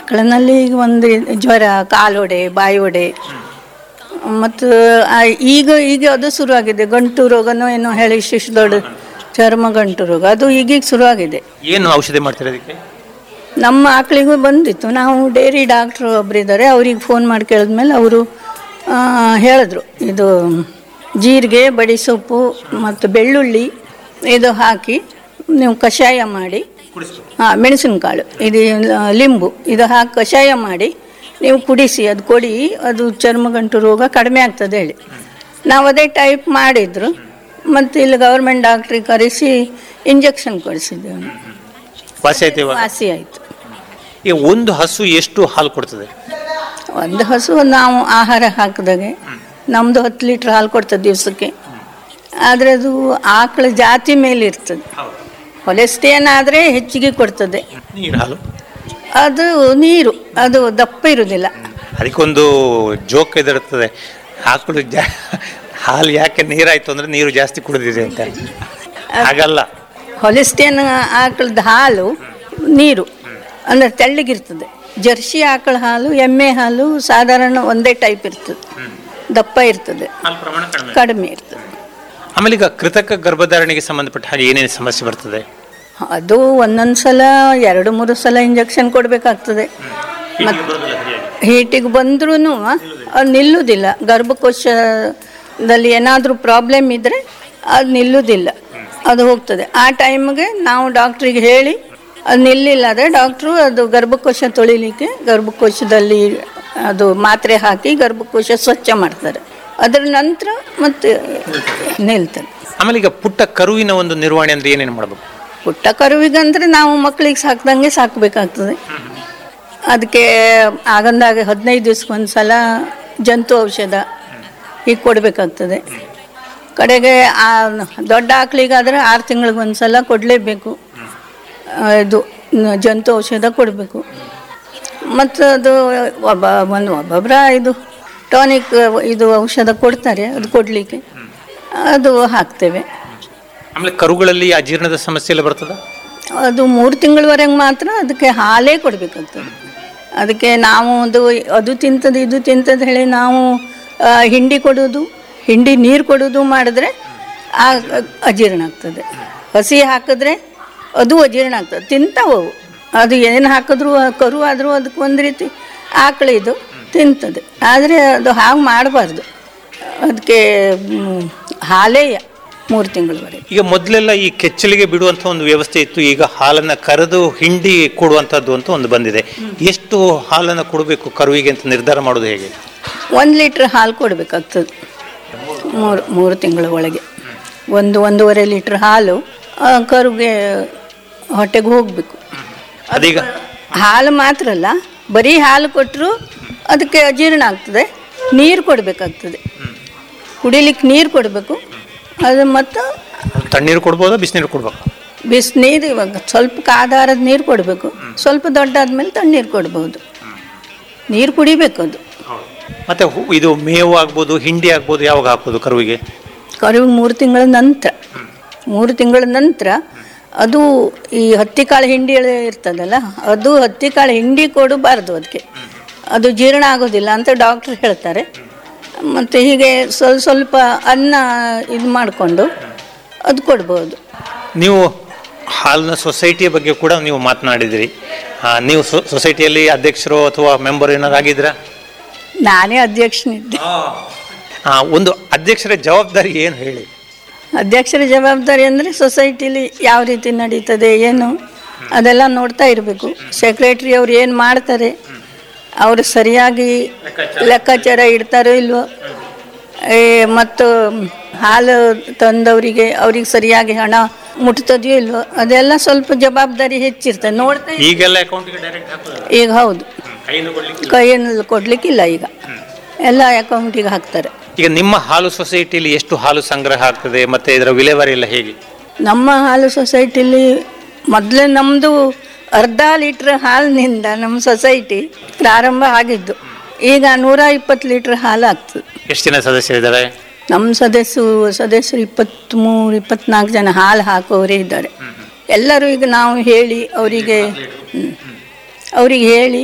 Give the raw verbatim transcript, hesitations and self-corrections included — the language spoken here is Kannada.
ಆಕಳಿನಲ್ಲಿ ಈಗ ಒಂದು ಜ್ವರ, ಕಾಲೊಡೆ, ಬಾಯಿ ಒಡೆ, ಮತ್ತು ಈಗ ಈಗ ಅದು ಶುರುವಾಗಿದೆ ಗಂಟು ರೋಗನೋ ಏನೋ ಹೇಳಿ ಶಿಶು ದೊಡ್ಡ ಚರ್ಮ ಗಂಟು ರೋಗ, ಅದು ಈಗೀಗ ಶುರುವಾಗಿದೆ. ಏನು ಔಷಧಿ ಮಾಡ್ತೀರಾ ಅದಕ್ಕೆ? ನಮ್ಮ ಆಕಳಿಗೂ ಬಂದಿತ್ತು. ನಾವು ಡೈರಿ ಡಾಕ್ಟ್ರು ಒಬ್ಬರಿದ್ದಾರೆ, ಅವ್ರಿಗೆ ಫೋನ್ ಮಾಡಿ ಕೇಳಿದ್ಮೇಲೆ ಅವರು ಹೇಳಿದ್ರು, ಇದು ಜೀರಿಗೆ, ಬಡಿಸೊಪ್ಪು ಮತ್ತು ಬೆಳ್ಳುಳ್ಳಿ ಇದು ಹಾಕಿ ನೀವು ಕಷಾಯ ಮಾಡಿ, ಹಾಂ ಮೆಣಸಿನಕಾಳು, ಇದು ಲಿಂಬು ಇದು ಹಾಕಿ ಕಷಾಯ ಮಾಡಿ ನೀವು ಕುಡಿಸಿ ಅದು ಕೊಡಿ, ಅದು ಚರ್ಮಗಂಟು ರೋಗ ಕಡಿಮೆ ಆಗ್ತದೆ ಹೇಳಿ ನಾವು ಅದೇ ಟೈಪ್ ಮಾಡಿದ್ರು. ಮತ್ತು ಇಲ್ಲಿ ಗೌರ್ಮೆಂಟ್ ಡಾಕ್ಟ್ರಿಗೆ ಕರೆಸಿ ಇಂಜೆಕ್ಷನ್ ಕೊಡಿಸಿದ್ದೇವೆ. ವಾಸಿ ಆಯ್ತು? ವಾಸಿ ಆಯಿತು. ಈಗ ಒಂದು ಹಸು ಎಷ್ಟು ಹಾಲು ಕೊಡ್ತದೆ? ಒಂದು ಹಸು ನಾವು ಆಹಾರ ಹಾಕಿದಾಗೆ ನಮ್ಮದು ಹತ್ತು ಲೀಟ್ರ್ ಹಾಲು ಕೊಡ್ತದೆ ದಿವಸಕ್ಕೆ. ಆದರೆ ಅದು ಆಕಳ ಜಾತಿ ಮೇಲೆ ಇರ್ತದೆ. ಹೊಲೆಸ್ಟಿಯನ್ ಆದರೆ ಹೆಚ್ಚಿಗೆ ಕೊಡ್ತದೆ. ನೀರು ಹಾಲು ಅದು ನೀರು ಅದು ದಪ್ಪ ಇರುವುದಿಲ್ಲ. ಅದಕ್ಕೊಂದು ಜೋಕ್ ಎದುರುತ್ತದೆ, ಆಕಳು ಜಾ ಹಾಲು ಯಾಕೆ ನೀರಾಯ್ತು ಅಂದರೆ ನೀರು ಜಾಸ್ತಿ ಕುಡಿದಿದೆ ಅಂತ. ಹಾಗಲ್ಲ, ಹೊಲೆಸ್ಟಿಯನ್ ಆಕಳದ ಹಾಲು ನೀರು ಅಂದರೆ ತೆಳ್ಳಗಿರ್ತದೆ. ಜರ್ಸಿ ಆಕಳ ಹಾಲು, ಎಮ್ಮೆ ಹಾಲು ಸಾಧಾರಣ ಒಂದೇ ಟೈಪ್ ಇರ್ತದೆ, ದಪ್ಪ ಇರ್ತದೆ, ಕಡಿಮೆ ಇರ್ತದೆ. ಆಮೇಲೆ ಈಗ ಕೃತಕ ಗರ್ಭಧಾರಣೆಗೆ ಸಂಬಂಧಪಟ್ಟ ಹಾಗೆ ಏನೇನು ಸಮಸ್ಯೆ ಬರ್ತದೆ? ಅದು ಒಂದೊಂದು ಸಲ ಎರಡು ಮೂರು ಸಲ ಇಂಜೆಕ್ಷನ್ ಕೊಡಬೇಕಾಗ್ತದೆ. ಮತ್ತು ಹೀಟಿಗೆ ಬಂದ್ರೂ ಅದು ನಿಲ್ಲುವುದಿಲ್ಲ. ಗರ್ಭಕೋಶದಲ್ಲಿ ಏನಾದರೂ ಪ್ರಾಬ್ಲಮ್ ಇದ್ದರೆ ಅದು ನಿಲ್ಲುವುದಿಲ್ಲ, ಅದು ಹೋಗ್ತದೆ. ಆ ಟೈಮ್ಗೆ ನಾವು ಡಾಕ್ಟ್ರಿಗೆ ಹೇಳಿ ಅದು ನಿಲ್ಲಿಲ್ಲ ಅಂದರೆ ಡಾಕ್ಟ್ರು ಅದು ಗರ್ಭಕೋಶ ತೊಳಿಲಿಕ್ಕೆ ಗರ್ಭಕೋಶದಲ್ಲಿ ಅದು ಮಾತ್ರೆ ಹಾಕಿ ಗರ್ಭಕೋಶ ಸ್ವಚ್ಛ ಮಾಡ್ತಾರೆ. ಅದರ ನಂತರ ಮತ್ತೆ ನಿಲ್ತದೆ. ಆಮೇಲೆ ಈಗ ಪುಟ್ಟ ಕರುವಿನ ಒಂದು ನಿರ್ವಹಣೆ ಅಂದರೆ ಏನೇನು ಮಾಡಬೇಕು? ಪುಟ್ಟ ಕರುವಿಗಂದ್ರೆ ನಾವು ಮಕ್ಕಳಿಗೆ ಸಾಕ್ದಂಗೆ ಸಾಕಬೇಕಾಗ್ತದೆ. ಅದಕ್ಕೆ ಆಗಂದಾಗ ಹದಿನೈದು ದಿವ್ಸಕ್ಕೊಂದು ಸಲ ಜಂತು ಔಷಧ ಹೀಗೆ ಕೊಡಬೇಕಾಗ್ತದೆ. ಕಡೆಗೆ ಆ ದೊಡ್ಡ ಆಕಳಿಗಾದರೆ ಆರು ತಿಂಗಳಿಗೊಂದು ಸಲ ಕೊಡಲೇಬೇಕು, ಇದು ಜಂತು ಔಷಧ ಕೊಡಬೇಕು. ಮತ್ತು ಅದು ಒಬ್ಬ ಒಂದು ಒಬ್ಬೊಬ್ಬರ ಇದು ಟಾನಿಕ್ ಇದು ಔಷಧ ಕೊಡ್ತಾರೆ, ಅದು ಕೊಡಲಿಕ್ಕೆ ಅದು ಹಾಕ್ತೇವೆ. ಆಮೇಲೆ ಕರುಗಳಲ್ಲಿ ಅಜೀರ್ಣದ ಸಮಸ್ಯೆ ಎಲ್ಲ ಬರ್ತದೆ? ಅದು ಮೂರು ತಿಂಗಳವರೆಗೆ ಮಾತ್ರ ಅದಕ್ಕೆ ಹಾಲೇ ಕೊಡಬೇಕಾಗ್ತದೆ. ಅದಕ್ಕೆ ನಾವು ಅದು ಅದು ತಿಂತದೆ ಇದು ತಿಂತದೆ ಹೇಳಿ ನಾವು ಹಿಂಡಿ ಕೊಡೋದು, ಹಿಂಡಿ ನೀರು ಕೊಡೋದು ಮಾಡಿದ್ರೆ ಆ ಅಜೀರ್ಣ ಆಗ್ತದೆ. ಹಸಿ ಹಾಕಿದ್ರೆ ಅದು ಅಜೀರ್ಣ ಆಗ್ತದೆ. ತಿಂತಾವು, ಅದು ಏನು ಹಾಕಿದ್ರು ಕರು ಆದರೂ ಅದಕ್ಕೆ ಒಂದು ರೀತಿ ಆಕಳಿದು ತಿಂತದೆ. ಆದರೆ ಅದು ಹಾಗೆ ಮಾಡಬಾರ್ದು, ಅದಕ್ಕೆ ಹಾಲೇ ಮೂರು ತಿಂಗಳವರೆಗೆ. ಈಗ ಮೊದಲೆಲ್ಲ ಈ ಕೆಚ್ಚಲಿಗೆ ಬಿಡುವಂಥ ಒಂದು ವ್ಯವಸ್ಥೆ ಇತ್ತು, ಈಗ ಹಾಲನ್ನು ಕರೆದು ಹಿಂಡಿ ಕೊಡುವಂಥದ್ದು ಅಂತ ಒಂದು ಬಂದಿದೆ. ಎಷ್ಟು ಹಾಲನ್ನು ಕೊಡಬೇಕು ಕರುವಿಗೆ ಅಂತ ನಿರ್ಧಾರ ಮಾಡೋದು ಹೇಗೆ? ಒಂದು ಲೀಟ್ರ್ ಹಾಲು ಕೊಡಬೇಕಾಗ್ತದೆ ಮೂರು ಮೂರು ತಿಂಗಳ ಒಳಗೆ. ಒಂದು ಒಂದೂವರೆ ಲೀಟ್ರ್ ಹಾಲು ಕರುಗೆ ಹೊಟ್ಟೆಗೆ ಹೋಗಬೇಕು. ಅದೀಗ ಹಾಲು ಮಾತ್ರ ಅಲ್ಲ, ಬರೀ ಹಾಲು ಕೊಟ್ಟರು ಅದಕ್ಕೆ ಅಜೀರ್ಣ ಆಗ್ತದೆ. ನೀರು ಕೊಡಬೇಕಾಗ್ತದೆ, ಕುಡಿಲಿಕ್ಕೆ ನೀರು ಕೊಡಬೇಕು. ಅದು ಮತ್ತು ತಣ್ಣೀರು ಕೊಡ್ಬೋದಾ ಬಿಸಿನೀರು ಕೊಡ್ಬೇಕು? ಬಿಸಿನೀರು ಇವಾಗ ಸ್ವಲ್ಪ ಕಾದಾರದ ನೀರು ಕೊಡಬೇಕು, ಸ್ವಲ್ಪ ದೊಡ್ಡ ಆದಮೇಲೆ ತಣ್ಣೀರು ಕೊಡ್ಬೋದು. ನೀರು ಕುಡಿಬೇಕು ಅದು. ಮತ್ತು ಇದು ಮೇವು ಆಗ್ಬೋದು, ಹಿಂಡಿ ಆಗ್ಬೋದು, ಯಾವಾಗ ಹಾಕೋದು ಕರುವಿಗೆ? ಕರುವಿಗೆ ಮೂರು ತಿಂಗಳ ನಂತರ ಮೂರು ತಿಂಗಳ ನಂತರ ಅದು ಈ ಹತ್ತಿಕಾಳು ಹಿಂಡಿ ಇರ್ತದಲ್ಲ, ಅದು ಹತ್ತಿಕಾಳು ಹಿಂಡಿ ಕೊಡಬಾರ್ದು, ಅದಕ್ಕೆ ಅದು ಜೀರ್ಣ ಆಗೋದಿಲ್ಲ ಅಂತ ಡಾಕ್ಟ್ರು ಹೇಳ್ತಾರೆ. ಮತ್ತು ಹೀಗೆ ಸ್ವಲ್ಪ ಸ್ವಲ್ಪ ಅನ್ನ ಇದು ಮಾಡಿಕೊಂಡು ಅದು ಕೊಡ್ಬೋದು. ನೀವು ಹಾಲಿನ ಸೊಸೈಟಿಯ ಬಗ್ಗೆ ಕೂಡ ನೀವು ಮಾತನಾಡಿದಿರಿ. ನೀವು ಸೊಸೈಟಿಯಲ್ಲಿ ಅಧ್ಯಕ್ಷರು ಅಥವಾ ಮೆಂಬರ್ ಏನಾದ್ರು ಆಗಿದ್ರಾ? ನಾನೇ ಅಧ್ಯಕ್ಷನಿದ್ದೆ. ಒಂದು ಅಧ್ಯಕ್ಷರ ಜವಾಬ್ದಾರಿ ಏನು ಹೇಳಿ? ಅಧ್ಯಕ್ಷರ ಜವಾಬ್ದಾರಿ ಅಂದರೆ ಸೊಸೈಟಿಲಿ ಯಾವ ರೀತಿ ನಡೀತದೆ ಏನು ಅದೆಲ್ಲ ನೋಡ್ತಾ ಇರಬೇಕು. ಸೆಕ್ರೆಟ್ರಿ ಅವ್ರು ಏನು ಮಾಡ್ತಾರೆ, ಅವರು ಸರಿಯಾಗಿ ಲೆಕ್ಕಾಚಾರ ಇಡ್ತಾರೋ ಇಲ್ವೋ, ಮತ್ತು ಹಾಲು ತಂದವರಿಗೆ ಅವ್ರಿಗೆ ಸರಿಯಾಗಿ ಹಣ ಮುಟ್ತದೆಯೋ ಇಲ್ವೋ, ಅದೆಲ್ಲ ಸ್ವಲ್ಪ ಜವಾಬ್ದಾರಿ ಹೆಚ್ಚಿರ್ತದೆ. ನೋಡ್ತಾ ಈಗೆಲ್ಲ ಈಗ ಹೌದು, ಕೈಯಲ್ಲಿ ಕೊಡ್ಲಿಕ್ಕಿಲ್ಲ, ಈಗ ಎಲ್ಲ ಅಕೌಂಟಿಗೆ ಹಾಕ್ತಾರೆ. ಈಗ ನಿಮ್ಮ ಹಾಲು ಸೊಸೈಟಿಲಿ ಎಷ್ಟು ಹಾಲು ಸಂಗ್ರಹ ಆಗ್ತದೆ ಮತ್ತು ಇದರ ವಿಲೇವಾರಿ ಎಲ್ಲ ಹೇಗೆ? ನಮ್ಮ ಹಾಲು ಸೊಸೈಟಿಲಿ ಮೊದಲೇ ನಮ್ಮದು ಅರ್ಧ ಲೀಟ್ರ್ ಹಾಲಿನಿಂದ ನಮ್ಮ ಸೊಸೈಟಿ ಪ್ರಾರಂಭ ಆಗಿದ್ದು. ಈಗ ನೂರ ಇಪ್ಪತ್ತು ಲೀಟ್ರ್ ಹಾಲು ಆಗ್ತದೆ. ಎಷ್ಟು ಜನ ಸದಸ್ಯರಿದ್ದಾರೆ? ನಮ್ಮ ಸದಸ್ಯರು ಸದಸ್ಯರು ಇಪ್ಪತ್ತ್ಮೂರು ಇಪ್ಪತ್ನಾಲ್ಕು ಜನ ಹಾಲು ಹಾಕುವವರೇ ಇದ್ದಾರೆ. ಎಲ್ಲರೂ ಈಗ ನಾವು ಹೇಳಿ ಅವರಿಗೆ ಅವರಿಗೆ ಹೇಳಿ